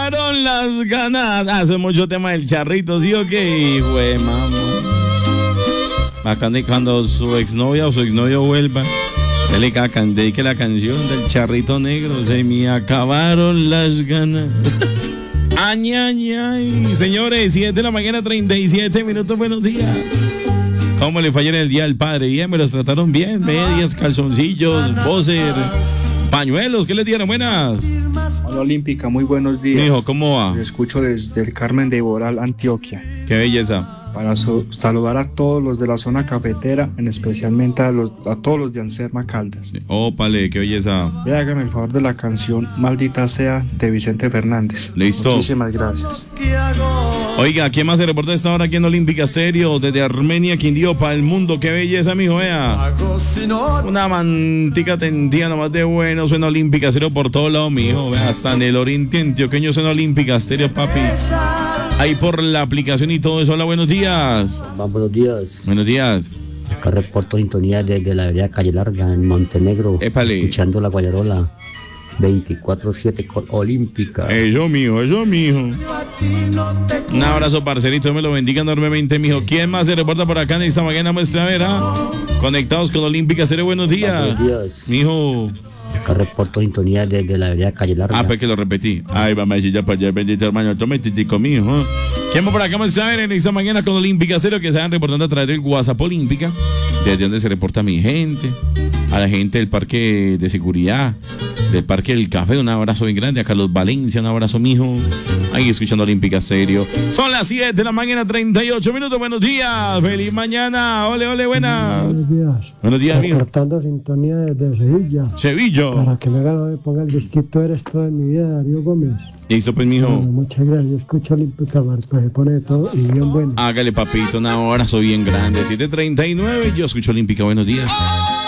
acabaron las ganas. Hace mucho tema del charrito, ¿sí o qué? Güey, mamá. Bacán, cuando su exnovia o su exnovio vuelva, dedique la canción del charrito negro. Se me acabaron las ganas. Ay, ay, ay. Señores, 7 de la mañana, 37 minutos. Buenos días. ¿Cómo le falló en el día del padre? Bien, me los trataron bien. Medias, calzoncillos, boxer, pañuelos. ¿Qué les dieron? Buenas. Hola Olímpica, muy buenos días. Mijo, ¿cómo va? Lo escucho desde el Carmen de Iboral, Antioquia. Qué belleza. Para saludar a todos los de la zona cafetera, en especialmente a todos los de Anserma Caldas. Ópale, qué belleza. Y hágame el favor de la canción Maldita Sea de Vicente Fernández. Listo. Muchísimas gracias. Oiga, ¿quién más se reporta esta hora aquí en Olímpica Stereo? Desde Armenia, Quindío, para el mundo. Qué belleza, mijo, vea. Una mantica tendida nomás de bueno. Suena Olímpica Stereo por todo lado, mijo. Vea, hasta en el oriente antioqueño suena Olímpica Stereo, papi. Ahí por la aplicación y todo eso. Hola, buenos días. Buenos días. Buenos días. Acá reporto sintonía desde la avenida Calle Larga, en Montenegro. Épale. Escuchando la Guayarola 24/7 con Olímpica. Eso, mijo, eso, mijo. Un abrazo, parcerito. Me lo bendiga enormemente, mijo. ¿Quién más se reporta por acá en esta mañana muestra vera? Conectados con Olímpica Stereo. Buenos días. Buenos días. Mijo. Acá reporto sintonía desde la avenida Calle Larga. Ah, pues que lo repetí. Ay, mamacita, para allá, bendito hermano. Tome titico, mijo. ¿Quién más por acá más saben en esta mañana con Olímpica Stereo que se van reportando a través del WhatsApp Olímpica? Desde donde se reporta mi gente, a la gente del parque de seguridad, del Parque del Café, un abrazo bien grande. A Carlos Valencia, un abrazo, mijo. Ahí escuchando Olímpica Stereo. Son las 7 de la mañana, 38 minutos. Buenos días, feliz mañana. Ole, ole, buenas. Buenos días. Buenos días, mijo. Reportando sintonía desde Sevilla. Sevilla. Para que me ponga el disquito Eres todo en mi vida, Darío Gómez. Listo, pues, mijo. Bueno, muchas gracias. Yo escucho Olímpica, pues se pone todo y bien bueno. Hágale, papito, un abrazo bien grande. 7:39. Yo escucho Olímpica. Buenos días.